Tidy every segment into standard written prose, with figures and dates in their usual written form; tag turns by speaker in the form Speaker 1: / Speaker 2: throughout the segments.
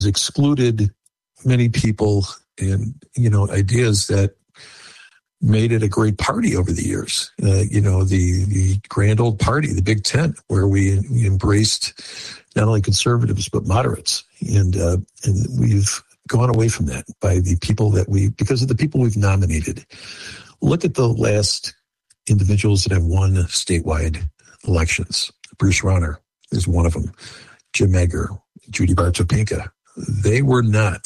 Speaker 1: excluded many people and, ideas that made it a great party over the years. The grand old party, the Big Tent, where we embraced not only conservatives but moderates, and we've gone away from that because of the people we've nominated. Look at the last individuals that have won statewide elections. Bruce Rauner is one of them. Jim Egger, Judy Bartopinka. They were not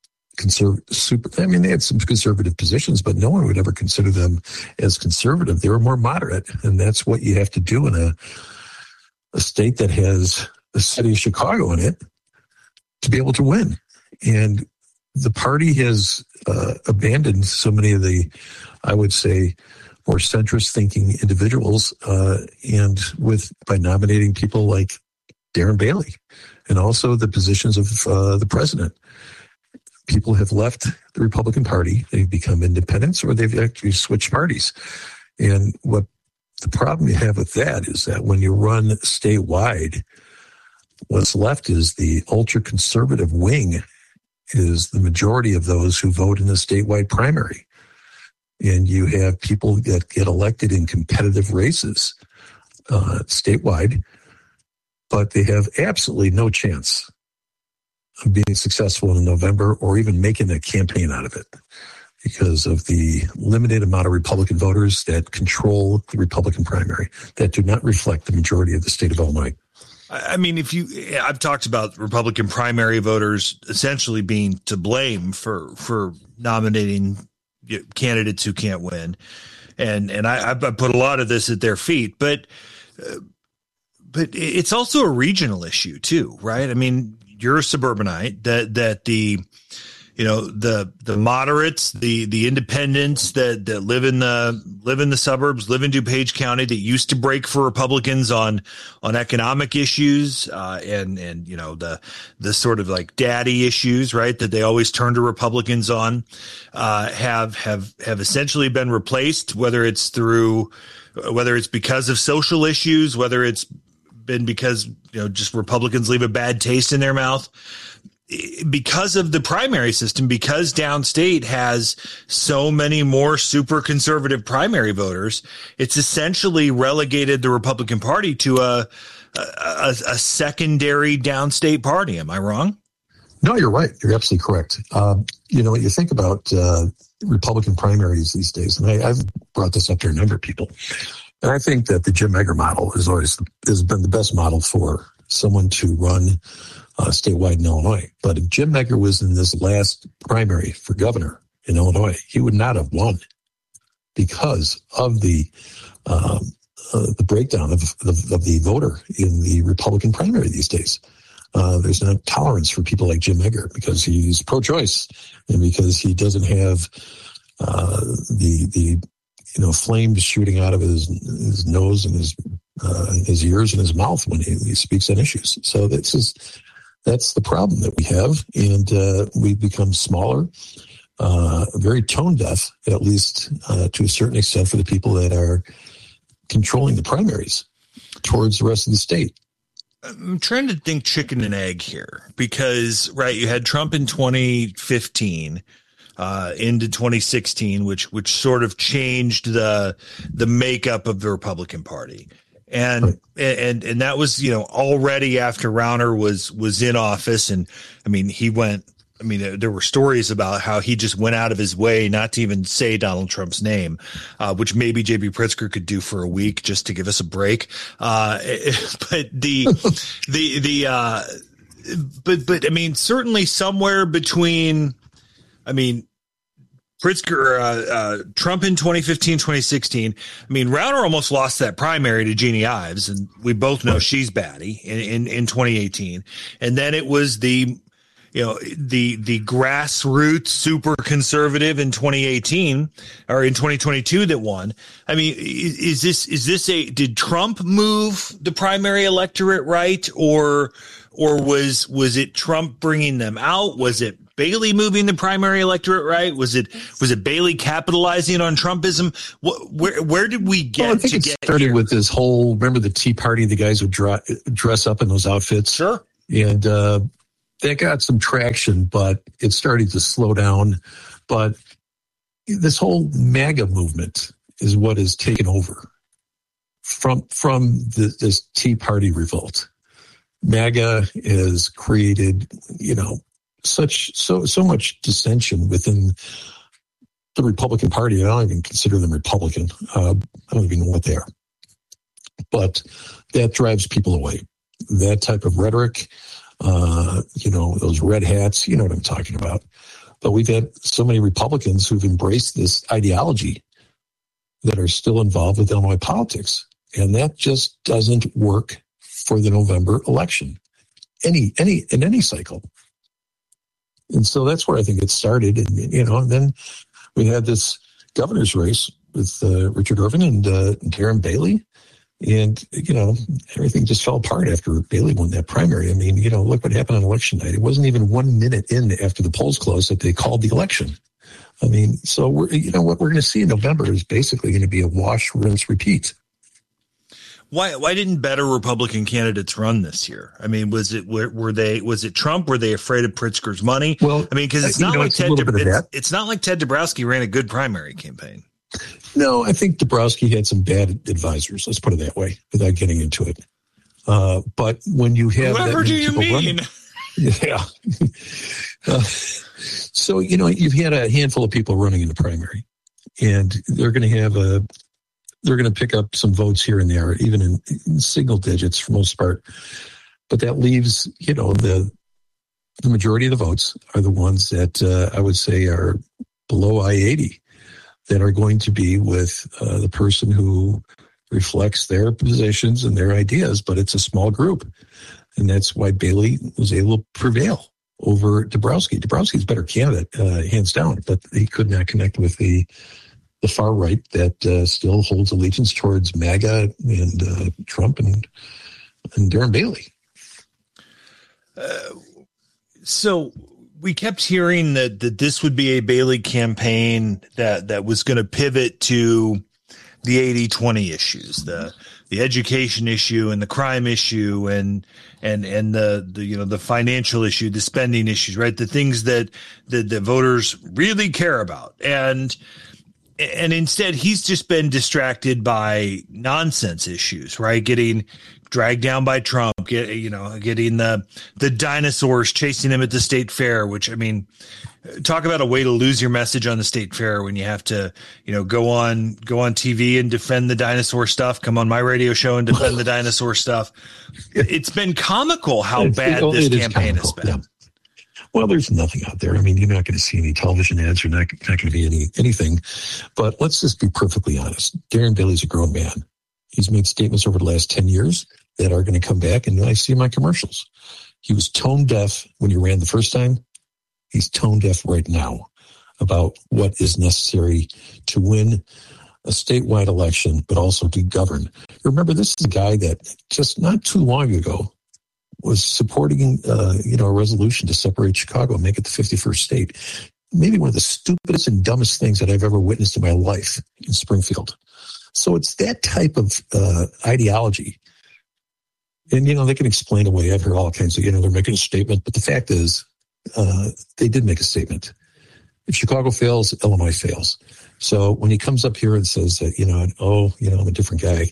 Speaker 1: they had some conservative positions, but no one would ever consider them as conservative. They were more moderate, and that's what you have to do in a state that has the city of Chicago in it to be able to win. And the party has abandoned so many of the, I would say, more centrist thinking individuals, by nominating people like Darren Bailey, and also the positions of the president. People have left the Republican Party. They've become independents, or they've actually switched parties. And what the problem you have with that is that when you run statewide, what's left is the ultra-conservative wing is the majority of those who vote in the statewide primary. And you have people that get elected in competitive races statewide, but they have absolutely no chance of being successful in November or even making a campaign out of it because of the limited amount of Republican voters that control the Republican primary that do not reflect the majority of the state of Illinois.
Speaker 2: I mean, I've talked about Republican primary voters essentially being to blame for nominating candidates who can't win. And I put a lot of this at their feet, but it's also a regional issue too, right? I mean, you're a suburbanite that the moderates, the independents that live in the suburbs, live in DuPage County, that used to break for Republicans on economic issues, and the sort of like daddy issues, right, that they always turn to Republicans on, have essentially been replaced, whether it's because of social issues, whether it's been because just Republicans leave a bad taste in their mouth. Because of the primary system, because downstate has so many more super conservative primary voters, it's essentially relegated the Republican Party to a secondary downstate party. Am I wrong?
Speaker 1: No, you're right. You're absolutely correct. You think about Republican primaries these days, and I've brought this up to a number of people, and I think that the Jim Egger model has been the best model for someone to run statewide in Illinois. But if Jim Egger was in this last primary for governor in Illinois, he would not have won because of the breakdown of the voter in the Republican primary these days. There's no tolerance for people like Jim Egger because he's pro-choice and because he doesn't have the flames shooting out of his nose and his ears and his mouth when he speaks on issues. So that's the problem that we have, and we've become smaller, very tone deaf, at least to a certain extent, for the people that are controlling the primaries towards the rest of the state.
Speaker 2: I'm trying to think chicken and egg here because, right, you had Trump in 2015 into 2016, which sort of changed the makeup of the Republican Party. And that was, already after Rauner was in office. And I mean, there were stories about how he just went out of his way not to even say Donald Trump's name, which maybe JB Pritzker could do for a week just to give us a break. But I mean, certainly somewhere between, Pritzker, Trump in 2015, 2016. I mean, Rauner almost lost that primary to Jeannie Ives, and we both know she's batty in 2018. And then it was the grassroots super conservative in 2018 or in 2022 that won. I mean, did Trump move the primary electorate right? Or was it Trump bringing them out? Was it Bailey moving the primary electorate right? Was it Bailey capitalizing on Trumpism? Where did we get?
Speaker 1: Well, I think it started with this whole. Remember the Tea Party? The guys would dress up in those outfits.
Speaker 2: Sure.
Speaker 1: And that got some traction, but it's starting to slow down. But this whole MAGA movement is what has taken over from this Tea Party revolt. MAGA has created, so much dissension within the Republican Party. I don't even consider them Republican. I don't even know what they are. But that drives people away. That type of rhetoric, those red hats, you know what I'm talking about. But we've had so many Republicans who've embraced this ideology that are still involved with Illinois politics. And that just doesn't work for the November election, in any cycle. And so that's where I think it started. And then we had this governor's race with Richard Irvin and Darren Bailey. And, everything just fell apart after Bailey won that primary. I mean, look what happened on election night. It wasn't even 1 minute in after the polls closed that they called the election. I mean, so what we're going to see in November is basically going to be a wash, rinse, repeat.
Speaker 2: Why didn't better Republican candidates run this year? I mean, was it Trump? Were they afraid of Pritzker's money?
Speaker 1: Well,
Speaker 2: I mean, because it's not like it's not like Ted Dabrowski ran a good primary campaign.
Speaker 1: No, I think Dabrowski had some bad advisors. Let's put it that way, without getting into it. But when you have
Speaker 2: whatever do you mean?
Speaker 1: Yeah. So you've had a handful of people running in the primary, and they're going to pick up some votes here and there, even in single digits for most part. But that leaves, the majority of the votes are the ones that I would say are below I-80, that are going to be with the person who reflects their positions and their ideas, but it's a small group. And that's why Bailey was able to prevail over Dabrowski. Dabrowski's a better candidate, hands down, but he could not connect with the far right that still holds allegiance towards MAGA and Trump and Darren Bailey.
Speaker 2: So we kept hearing that this would be a Bailey campaign that was going to pivot to the 80-20 issues, the education issue and the crime issue and the financial issue, the spending issues, right? The things that the voters really care about. And instead, he's just been distracted by nonsense issues, right? Getting dragged down by Trump, getting the dinosaurs chasing him at the state fair, which, I mean, talk about a way to lose your message on the state fair when you have to, go on TV and defend the dinosaur stuff, come on my radio show and defend the dinosaur stuff. It's been comical how bad this campaign has been. Yeah.
Speaker 1: Well, there's nothing out there. I mean, you're not going to see any television ads. You're not going to be anything. But let's just be perfectly honest. Darren Bailey's a grown man. He's made statements over the last 10 years that are going to come back, and I see my commercials. He was tone deaf when he ran the first time. He's tone deaf right now about what is necessary to win a statewide election, but also to govern. Remember, this is a guy that just not too long ago was supporting, a resolution to separate Chicago and make it the 51st state. Maybe one of the stupidest and dumbest things that I've ever witnessed in my life in Springfield. So it's that type of ideology. And, they can explain away. I've heard all kinds of, they're making a statement. But the fact is, they did make a statement. If Chicago fails, Illinois fails. So when he comes up here and says that, I'm a different guy,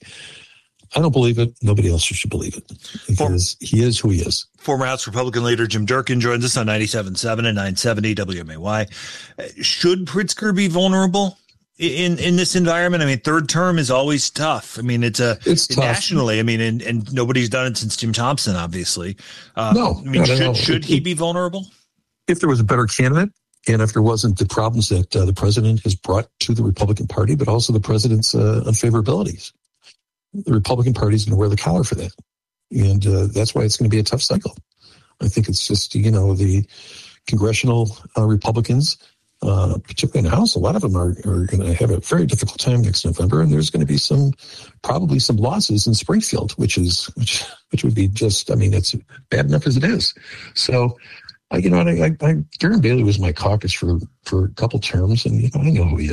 Speaker 1: I don't believe it. Nobody else should believe it, because he is who he is.
Speaker 2: Former House Republican leader Jim Durkin joins us on 97.7 and 970 WMAY. Should Pritzker be vulnerable in this environment? I mean, third term is always tough. I mean, it's tough nationally. I mean, and nobody's done it since Jim Thompson, obviously.
Speaker 1: No. I mean,
Speaker 2: should he be vulnerable?
Speaker 1: If there was a better candidate, and if there wasn't the problems that the president has brought to the Republican Party, but also the president's unfavorabilities. The Republican Party is going to wear the collar for that. And that's why it's going to be a tough cycle. I think it's just, the congressional Republicans, particularly in the House, a lot of them are going to have a very difficult time next November. And there's going to be probably some losses in Springfield, which would be just, it's bad enough as it is. So, Darren Bailey was my caucus for a couple terms, and I know who he is.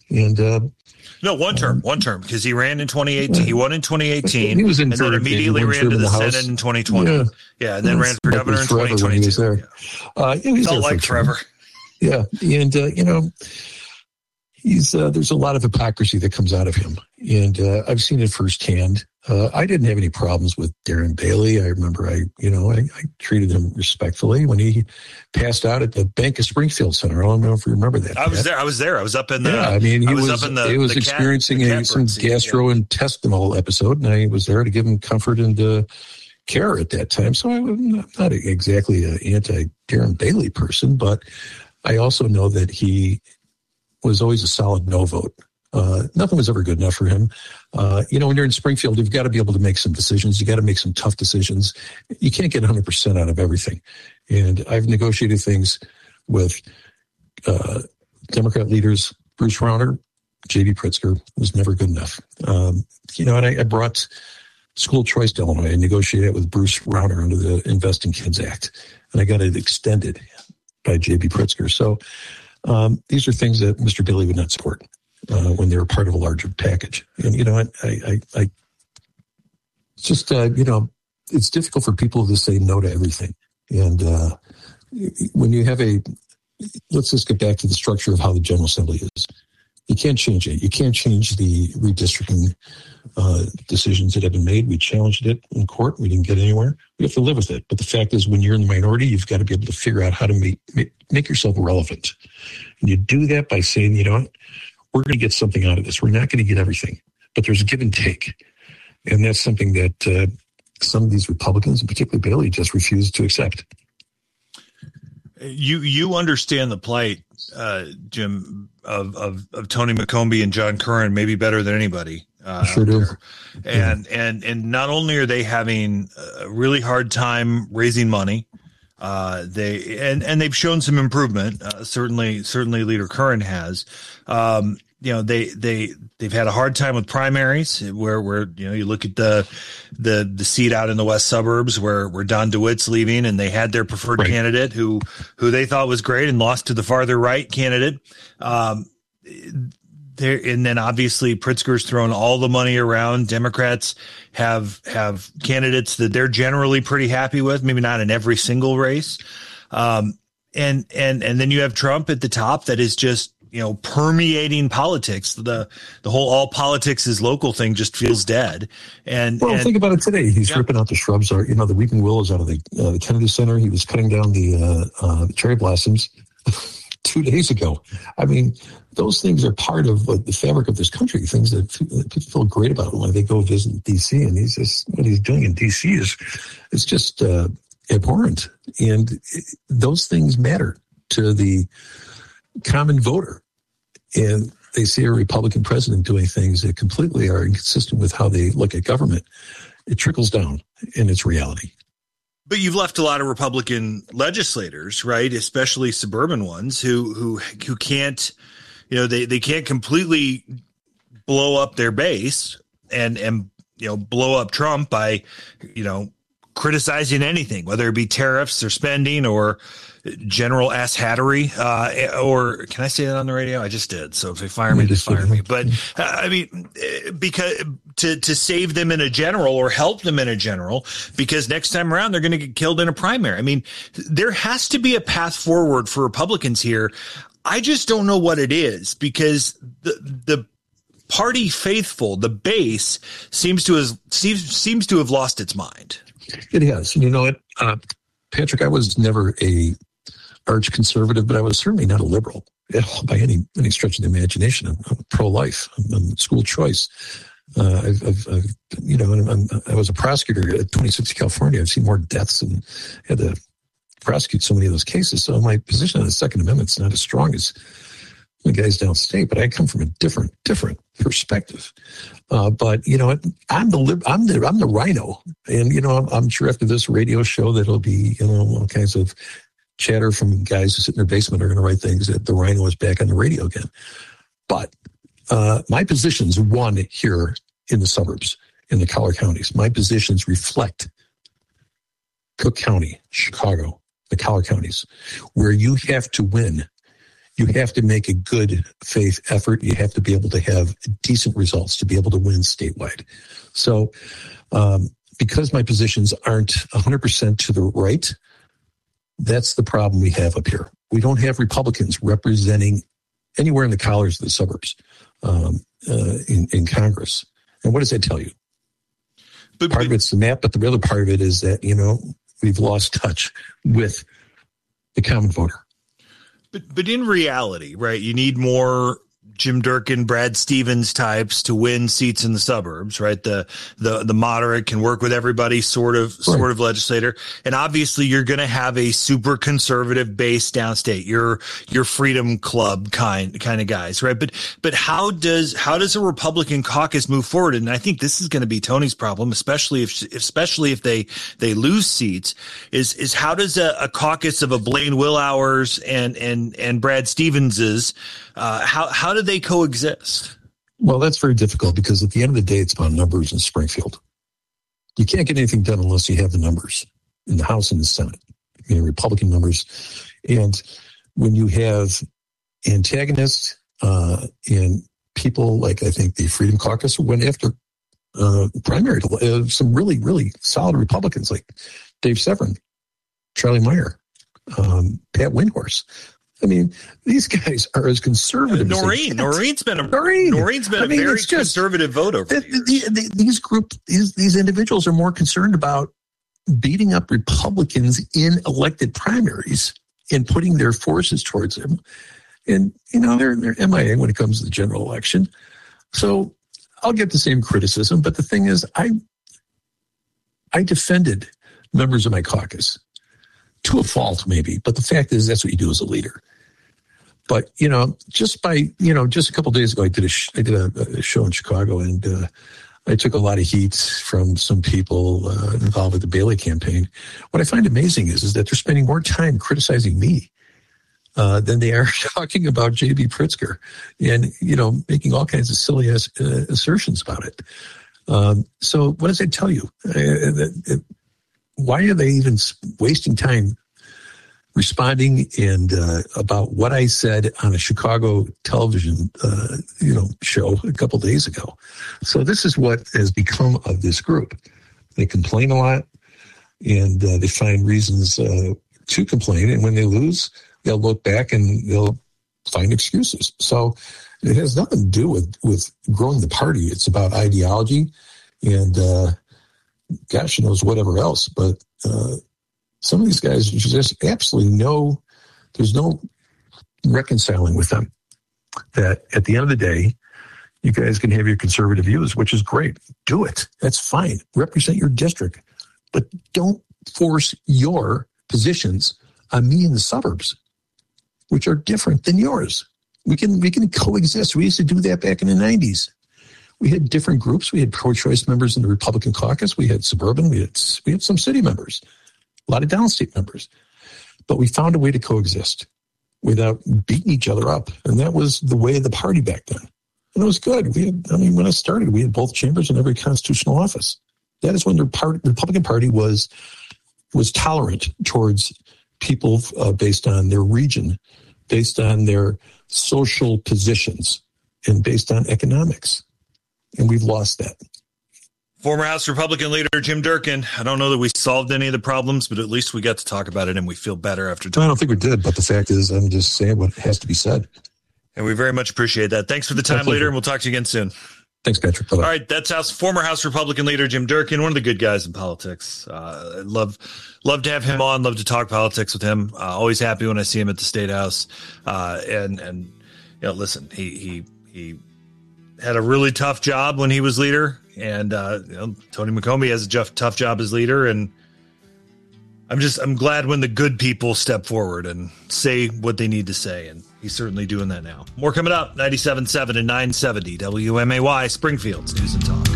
Speaker 1: And
Speaker 2: no, one term, because he ran in 2018. He won in 2018.
Speaker 1: He was in
Speaker 2: and then immediately ran to the Senate in 2020. Yeah, and then ran for governor in 2022.
Speaker 1: He was there. He was
Speaker 2: felt
Speaker 1: there
Speaker 2: like forever.
Speaker 1: Yeah, and there's a lot of hypocrisy that comes out of him, and I've seen it firsthand. I didn't have any problems with Darren Bailey. I remember I treated him respectfully when he passed out at the Bank of Springfield Center. I don't know if you remember that.
Speaker 2: I was there. I was up in the.
Speaker 1: Yeah, I mean, he was experiencing some gastrointestinal episode, and I was there to give him comfort and care at that time. So I'm not exactly an anti-Darren Bailey person, but I also know that he was always a solid no vote. Nothing was ever good enough for him. When you're in Springfield, you've got to be able to make some decisions. You got to make some tough decisions. You can't get 100% out of everything. And I've negotiated things with Democrat leaders. Bruce Rauner, J.B. Pritzker was never good enough. And I brought school choice to Illinois. I negotiated it with Bruce Rauner under the Invest in Kids Act, and I got it extended by J.B. Pritzker. So these are things that Mr. Bailey would not support when they were part of a larger package. And, I just, it's difficult for people to say no to everything. And when you have let's just get back to the structure of how the General Assembly is. You can't change it. You can't change the redistricting decisions that have been made. We challenged it in court. We didn't get anywhere. We have to live with it. But the fact is, when you're in the minority, you've got to be able to figure out how to make yourself relevant. And you do that by saying, we're going to get something out of this. We're not going to get everything, but there's a give and take. And that's something that some of these Republicans, and particularly Bailey, just refuse to accept.
Speaker 2: You understand the plight, Jim, of Tony McCombie and John Curran maybe better than anybody.
Speaker 1: Sure do.
Speaker 2: And not only are they having a really hard time raising money, they've shown some improvement. Certainly Leader Curran has. They've had a hard time with primaries where you look at the seat out in the west suburbs where Don DeWitt's leaving, and they had their preferred candidate who they thought was great and lost to the farther right candidate. And then obviously Pritzker's thrown all the money around. Democrats have candidates that they're generally pretty happy with, maybe not in every single race. And then you have Trump at the top that is just, permeating politics. The whole all politics is local thing just feels dead. And
Speaker 1: think about it today. He's ripping out the shrubs, the weeping willows out of the Kennedy Center. He was cutting down the cherry blossoms 2 days ago. I mean, those things are part of the fabric of this country, things that people feel great about when they go visit D.C. And what he's doing in D.C. is just abhorrent. And those things matter to the common voter. And they see a Republican president doing things that completely are inconsistent with how they look at government. It trickles down in its reality.
Speaker 2: But you've left a lot of Republican legislators, right? Especially suburban ones who can't, they can't completely blow up their base and blow up Trump by, criticizing anything, whether it be tariffs or spending or general ass-hattery, or can I say that on the radio? I just did. So if they fire me, just fire me. But because to save them in a general or help them in a general, because next time around they're going to get killed in a primary. I mean, there has to be a path forward for Republicans here. I just don't know what it is, because the party faithful, the base, seems to have lost its mind.
Speaker 1: It has. And you know what, Patrick, I was never a arch conservative, but I was certainly not a liberal by any stretch of the imagination. I'm pro-life. I'm school choice. I was a prosecutor at 2060 California. I've seen more deaths and had to prosecute so many of those cases. So my position on the Second Amendment is not as strong as the guys downstate, but I come from a different perspective. But I'm the rhino, and I'm sure after this radio show that'll be all kinds of chatter from guys who sit in their basement are going to write things that the rhino is back on the radio again. But my positions won here in the suburbs, in the collar counties. My positions reflect Cook County, Chicago, the collar counties, where you have to win you have to make a good faith effort. You have to be able to have decent results to be able to win statewide. So because my positions aren't 100% to the right, that's the problem we have up here. We don't have Republicans representing anywhere in the collars of the suburbs in Congress. And what does that tell you? Part of it's the map, but the other part of it is that, we've lost touch with the common voter.
Speaker 2: But in reality, right, you need more Jim Durkin, Brad Stevens types to win seats in the suburbs, right? The moderate can work with everybody sort of legislator. And obviously you're going to have a super conservative base downstate, your Freedom Club kind of guys, right? But how does a Republican caucus move forward? And I think this is going to be Tony's problem, especially if they lose seats, is how does a caucus of a Blaine Willowers and Brad Stevens's, how do they coexist?
Speaker 1: Well, that's very difficult because at the end of the day, it's about numbers in Springfield. You can't get anything done unless you have the numbers in the House and the Senate, Republican numbers. And when you have antagonists and people like, I think the Freedom Caucus went after primary some really, really solid Republicans like Dave Severin, Charlie Meyer, Pat Windhorse. I mean, these guys are as conservative.
Speaker 2: Noreen's been a very conservative vote over
Speaker 1: these individuals are more concerned about beating up Republicans in elected primaries and putting their forces towards them. And, they're MIA when it comes to the general election. So I'll get the same criticism. But the thing is, I defended members of my caucus. To a fault, maybe. But the fact is, that's what you do as a leader. But, just a couple of days ago, I did a show in Chicago, and I took a lot of heat from some people involved with the Bailey campaign. What I find amazing is that they're spending more time criticizing me than they are talking about J.B. Pritzker and, making all kinds of silly assertions about it. So what does that tell you? Why are they even wasting time responding and about what I said on a Chicago television, show a couple days ago? So this is what has become of this group. They complain a lot, and they find reasons to complain. And when they lose, they'll look back and they'll find excuses. So it has nothing to do with growing the party. It's about ideology and gosh knows whatever else. But some of these guys, just absolutely there's no reconciling with them. That at the end of the day, you guys can have your conservative views, which is great. Do it. That's fine. Represent your district. But don't force your positions on me in the suburbs, which are different than yours. We can coexist. We used to do that back in the 90s. We had different groups. We had pro-choice members in the Republican caucus. We had suburban. We had some city members, a lot of downstate members. But we found a way to coexist without beating each other up. And that was the way of the party back then. And it was good. When I started, we had both chambers in every constitutional office. That is when the Republican Party was tolerant towards people based on their region, based on their social positions, and based on economics. And we've lost that.
Speaker 2: Former House Republican leader Jim Durkin. I don't know that we solved any of the problems, but at least we got to talk about it and we feel better after talking.
Speaker 1: I don't think we did, but the fact is I'm just saying what has to be said.
Speaker 2: And we very much appreciate that. Thanks for the time, leader, and we'll talk to you again soon.
Speaker 1: Thanks, Patrick. Bye-bye.
Speaker 2: All right, that's former House Republican leader Jim Durkin, one of the good guys in politics. Love to have him on. Love to talk politics with him. Always happy when I see him at the State House. And listen, he had a really tough job when he was leader, and Tony McCombie has a tough job as leader, and I'm glad when the good people step forward and say what they need to say, and he's certainly doing that now. More coming up, 97.7 and 970 WMAY, Springfield's News and Talk.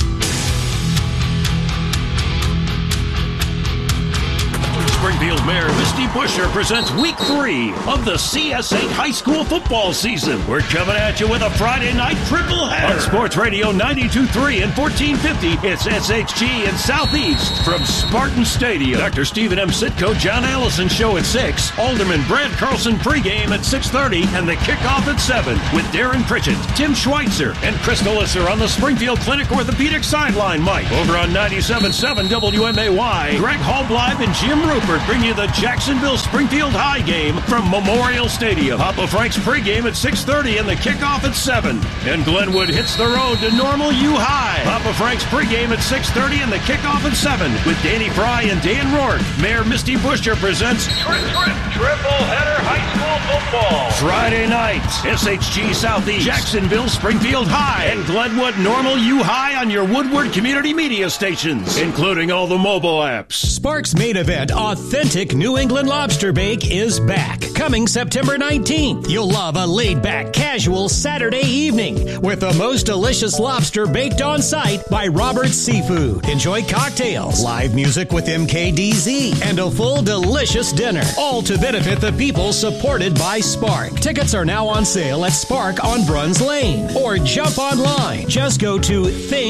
Speaker 3: Springfield Mayor Misty Busher presents Week 3 of the CS8 High School football season. We're coming at you with a Friday night triple header. On Sports Radio 92.3 and 1450, it's SHG in Southeast from Spartan Stadium. Dr. Stephen M. Sitko, John Allison show at 6. Alderman Brad Carlson pregame at 6:30 and the kickoff at 7 with Darren Pritchett, Tim Schweitzer, and Chris Melisser on the Springfield Clinic Orthopedic Sideline Mic. Over on 97.7 WMAY, Greg Hallbleib and Jim Rupert bring you the Jacksonville-Springfield High game from Memorial Stadium. Papa Frank's pregame at 6:30 and the kickoff at 7. And Glenwood hits the road to Normal U High. Papa Frank's pregame at 6:30 and the kickoff at 7 with Danny Fry and Dan Rourke. Mayor Misty Busher presents Triple Header High School Football. Friday night, SHG Southeast, Jacksonville, Springfield High, and Glenwood Normal U High on your Woodward community media stations, including all the mobile apps.
Speaker 4: Sparks main event, Authentic New England Lobster Bake, is back. Coming September 19th. You'll love a laid-back, casual Saturday evening with the most delicious lobster baked on site by Robert's Seafood. Enjoy cocktails, live music with MKDZ, and a full delicious dinner, all to benefit the people supported by Spark. Tickets are now on sale at Spark on Bruns Lane, or jump online. Just go to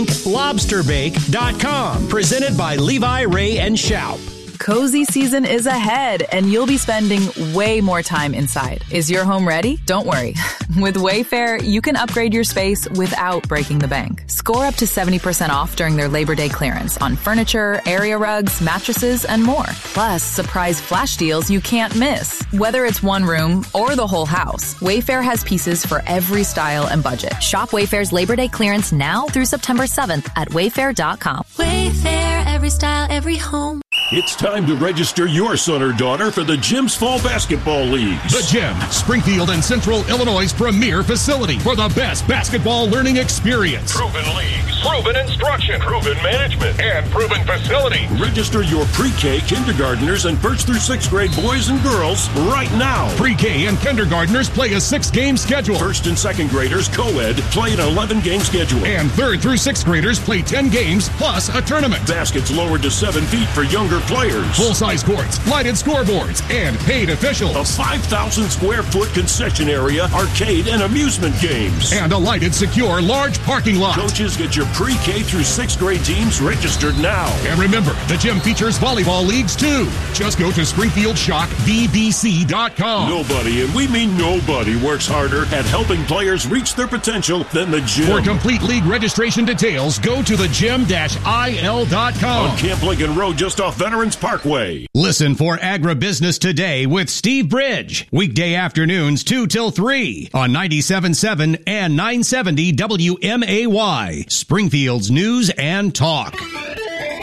Speaker 4: thinklobsterbake.com. Presented by Levi, Ray, and Schaup.
Speaker 5: Cozy season is ahead, and you'll be spending way more time inside. Is your home ready? Don't worry. With Wayfair, you can upgrade your space without breaking the bank. Score up to 70% off during their Labor Day clearance on furniture, area rugs, mattresses, and more. Plus, surprise flash deals you can't miss. Whether it's one room or the whole house, Wayfair has pieces for every style and budget. Shop Wayfair's Labor Day clearance now through September 7th at wayfair.com.
Speaker 6: Wayfair, every style, every home.
Speaker 3: It's time to register your son or daughter for the Gym's Fall Basketball Leagues.
Speaker 7: The Gym, Springfield and Central Illinois' premier facility for the best basketball learning experience.
Speaker 8: Proven leagues, proven instruction, proven management, and proven facility.
Speaker 3: Register your pre-K, kindergartners, and 1st through 6th grade boys and girls right now.
Speaker 7: Pre-K and kindergartners play a 6-game schedule.
Speaker 3: 1st and 2nd graders, co-ed, play an 11-game schedule.
Speaker 7: And 3rd through 6th graders play 10 games plus a tournament.
Speaker 3: Baskets lowered to 7 feet for younger players.
Speaker 7: Full-size courts, lighted scoreboards, and paid officials.
Speaker 3: A 5,000 square foot concession area, arcade, and amusement games.
Speaker 7: And a lighted, secure, large parking lot.
Speaker 3: Coaches, get your pre-K through 6th grade teams registered now.
Speaker 7: And remember, the gym features volleyball leagues too. Just go to SpringfieldShockVBC.com.
Speaker 3: Nobody, and we mean nobody, works harder at helping players reach their potential than the gym.
Speaker 7: For complete league registration details, go to thegym-il.com.
Speaker 3: On Camp Lincoln Road, just off Veterans Parkway.
Speaker 4: Listen for Agribusiness Today with Steve Bridge. Weekday afternoons 2 till 3 on 97.7 and 970 WMAY. Springfield's News and Talk.